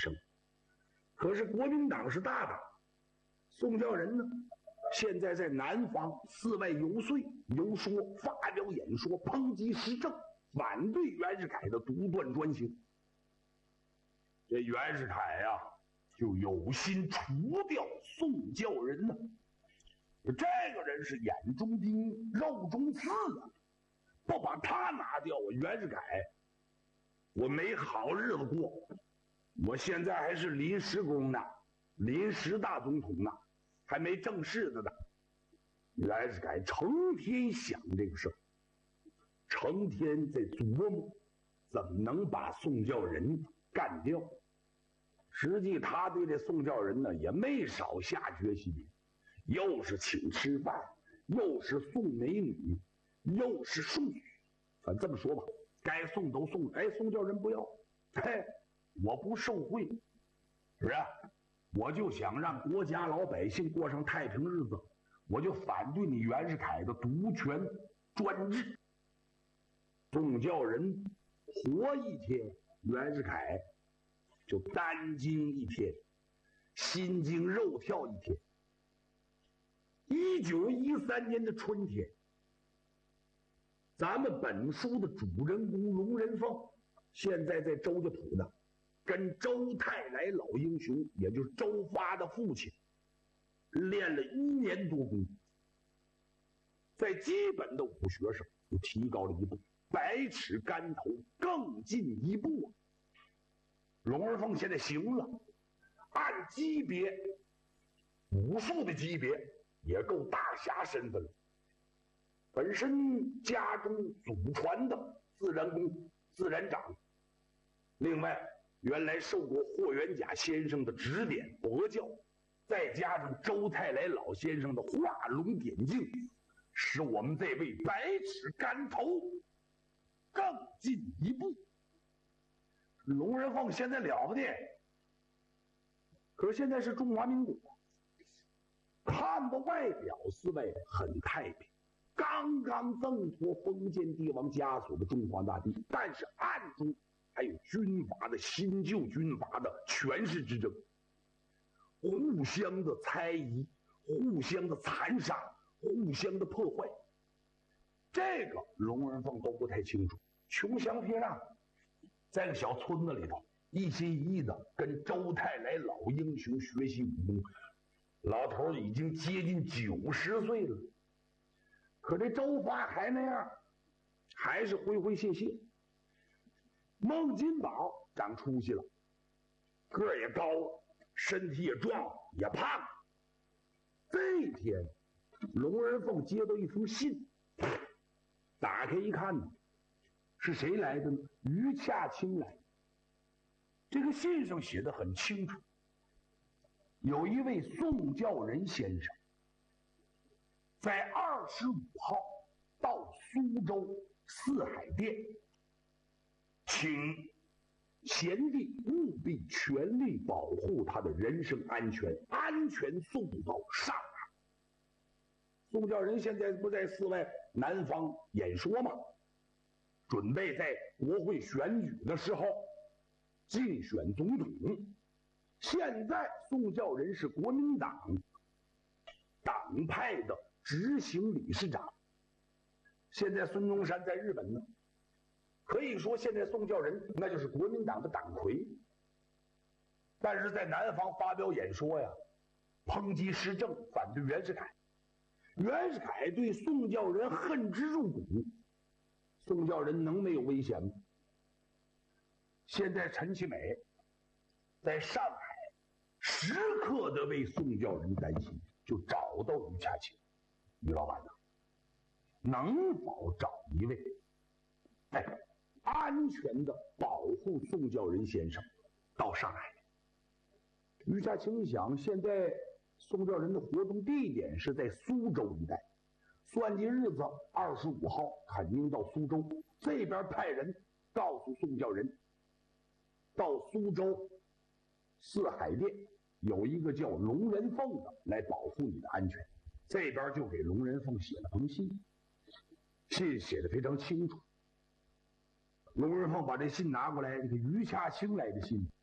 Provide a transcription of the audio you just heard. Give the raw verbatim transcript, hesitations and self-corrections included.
生。可是国民党是大党，宋教仁呢，现在在南方四外游说、游说、发表演说，抨击时政，反对袁世凯的独断专行。这袁世凯呀、啊，就有心除掉宋教仁呢。这个人是眼中钉、肉中刺啊！不把他拿掉，我袁世凯，我没好日子过。我现在还是临时工呢，临时大总统呢，还没正式的呢。袁世凯成天想这个事儿，成天在琢磨怎么能把宋教仁干掉。实际他对这宋教仁呢也没少下决心，又是请吃饭，又是送美女，又是送礼。反正这么说吧，该送都送。哎，宋教仁不要，哎，我不受贿，是吧？我就想让国家老百姓过上太平日子，我就反对你袁世凯的独权专制。宋教仁活一天，袁世凯就担惊一天，心惊肉跳一天。一九一三年的春天，咱们本书的主人公龙仁凤，现在在周家堡呢，跟周泰来老英雄，也就是周发的父亲，练了一年多功夫，在基本的武学上又提高了一步，百尺竿头更进一步啊！龙仁凤现在行了，按级别，武术的级别也够大侠身份了。本身家中祖传的自然功、自然掌，另外原来受过霍元甲先生的指点博教，再加上周泰来老先生的画龙点睛，使我们这位百尺竿头更进一步。龙仁凤现在了不得，可是现在是中华民国，看吧外表似外很太平，刚刚挣脱封建帝王枷锁的中华大地，但是暗中还有军阀的新旧军阀的权势之争，互相的猜疑，互相的残杀，互相的破坏，这个龙仁凤都不太清楚。穷乡僻壤，在个小村子里头，一心一意的跟周泰来老英雄学习武功。老头已经接近九十岁了，可这周发还那样，还是挥挥谢谢。孟金宝长出息了，个儿也高，身体也壮，也胖。这一天，龙仁凤接到一封信，打开一看呢，是谁来的呢？于洽清来的。这个信上写的很清楚，有一位宋教仁先生，在二十五号到苏州四海店，请贤弟务必全力保护他的人身安全，安全送到上海。宋教仁现在不在寺外南方演说吗？准备在国会选举的时候竞选总统。现在宋教仁是国民党党派的执行理事长，现在孙中山在日本呢，可以说现在宋教仁那就是国民党的党魁。但是在南方发表演说呀，抨击时政，反对袁世凯。袁世凯对宋教仁恨之入骨，宋教仁能没有危险吗？现在陈其美在上海时刻的为宋教仁担心，就找到于洽清，于老板呢，能否找一位哎安全的保护宋教仁先生到上海？于洽清一想，现在宋教仁的活动地点是在苏州一带，算计日子二十五号肯定到苏州，这边派人告诉宋教仁，到苏州四海店有一个叫龙仁凤的来保护你的安全。这边就给龙仁凤写了封信，信写的非常清楚。龙仁凤把这信拿过来，这个于洽清来的信